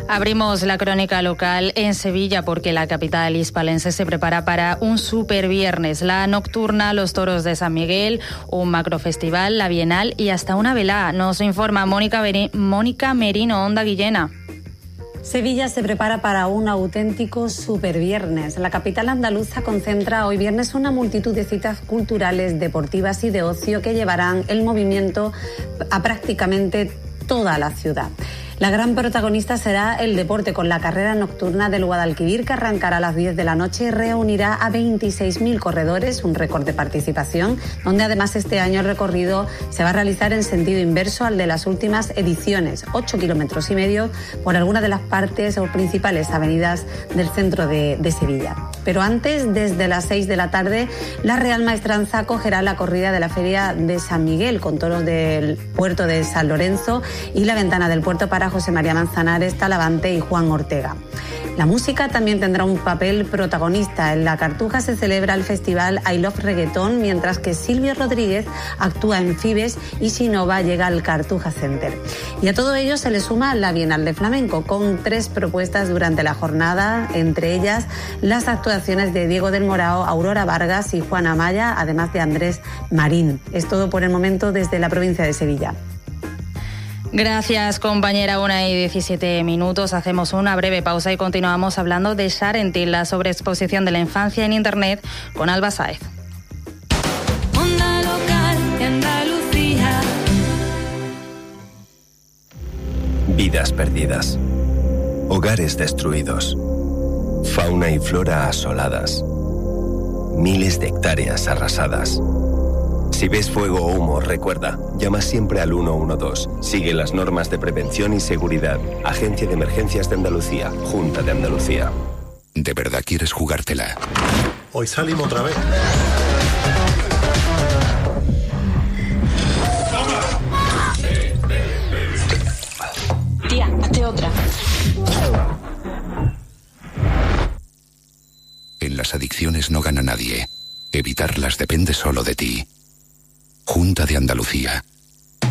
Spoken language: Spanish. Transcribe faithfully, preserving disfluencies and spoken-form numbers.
Abrimos la crónica local en Sevilla porque la capital hispalense se prepara para un super viernes, la nocturna, los toros de San Miguel, un macrofestival, la Bienal y hasta una velá. Nos informa Mónica, Beri- Mónica Merino, Onda Guillena. Sevilla se prepara para un auténtico superviernes. La capital andaluza concentra hoy viernes una multitud de citas culturales, deportivas y de ocio que llevarán el movimiento a prácticamente toda la ciudad. La gran protagonista será el deporte, con la carrera nocturna del Guadalquivir, que arrancará a las diez de la noche y reunirá a veintiséis mil corredores, un récord de participación, donde además este año el recorrido se va a realizar en sentido inverso al de las últimas ediciones, ocho kilómetros y medio por alguna de las partes o principales avenidas del centro de, de Sevilla. Pero antes, desde las seis de la tarde, la Real Maestranza acogerá la corrida de la Feria de San Miguel, con toros del puerto de San Lorenzo y la ventana del puerto para José María Manzanares, Talavante y Juan Ortega. La música también tendrá un papel protagonista. En la Cartuja se celebra el festival I Love Reggaeton, mientras que Silvio Rodríguez actúa en Fibes y Sinova llega al Cartuja Center. Y a todo ello se le suma la Bienal de Flamenco, con tres propuestas durante la jornada, entre ellas las actuaciones de Diego del Morao, Aurora Vargas y Juana Amaya, además de Andrés Marín. Es todo por el momento desde la provincia de Sevilla. Gracias, compañera. Una y diecisiete minutos. Hacemos una breve pausa y continuamos hablando de Sharentil, la sobreexposición de la infancia en Internet, con Alba Sáez. Onda local de Andalucía. Vidas perdidas. Hogares destruidos. Fauna y flora asoladas. Miles de hectáreas arrasadas. Si ves fuego o humo, recuerda, llama siempre al uno uno dos. Sigue las normas de prevención y seguridad. Agencia de Emergencias de Andalucía, Junta de Andalucía. ¿De verdad quieres jugártela? Hoy salimos otra vez. Tía, hazte otra. En las adicciones no gana nadie. Evitarlas depende solo de ti. Junta de Andalucía.